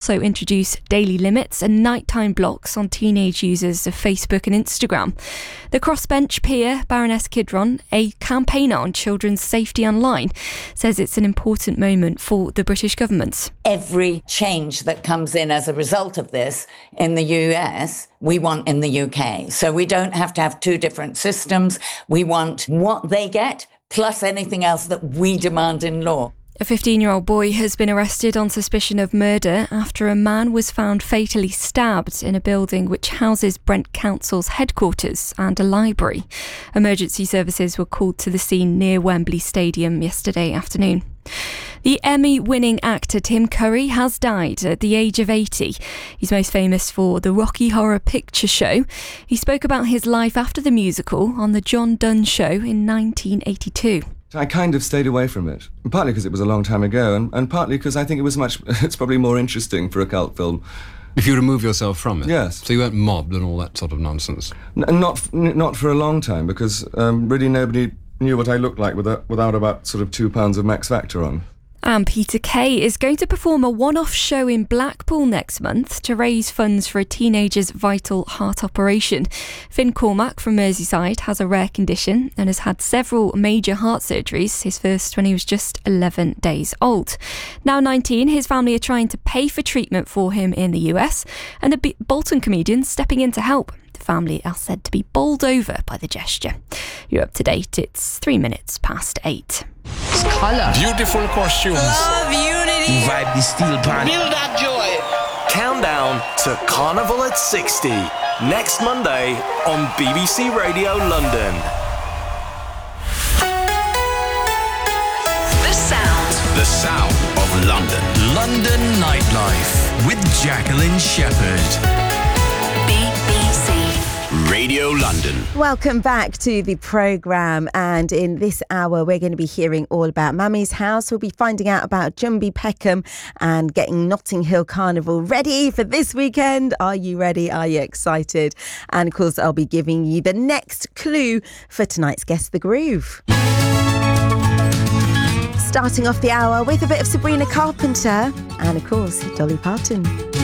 also introduce daily limits and nighttime blocks on teenage users of Facebook and Instagram. The crossbench peer, Baroness Kidron, a campaigner on children's safety online, says it's an important moment for the British government. Every change that comes in as a result of this in the US, we want in the UK. So we don't have to have two different systems. We want what they get plus anything else that we demand in law. A 15-year-old boy has been arrested on suspicion of murder after a man was found fatally stabbed in a building which houses Brent Council's headquarters and a library. Emergency services were called to the scene near Wembley Stadium yesterday afternoon. The Emmy-winning actor Tim Curry has died at the age of 80. He's most famous for the Rocky Horror Picture Show. He spoke about his life after the musical on The John Dunn Show in 1982. I kind of stayed away from it, partly because it was a long time ago, and partly because I think it's probably more interesting for a cult film. If you remove yourself from it? Yes. So you weren't mobbed and all that sort of nonsense? Not for a long time, because really nobody knew what I looked like without about sort of 2 pounds of Max Factor on. And Peter Kay is going to perform a one-off show in Blackpool next month to raise funds for a teenager's vital heart operation. Finn Cormack from Merseyside has a rare condition and has had several major heart surgeries, his first when he was just 11 days old. Now 19, his family are trying to pay for treatment for him in the US, and the Bolton comedian stepping in to help. The family are said to be bowled over by the gesture. You're up to date. It's 8 minutes. Colour. Beautiful costumes. Love, unity. Vibe the steel pan. Build that joy. Countdown to Carnival at 60. Next Monday on BBC Radio London. The sound of London. London nightlife with Jacqueline Shepherd. Radio London. Welcome back to the programme, and in this hour we're going to be hearing all about Mammy's House. We'll be finding out about Jumbie Peckham and getting Notting Hill Carnival ready for this weekend. Are you ready? Are you excited? And of course I'll be giving you the next clue for tonight's Guess the Groove. Starting off the hour with a bit of Sabrina Carpenter and of course Dolly Parton.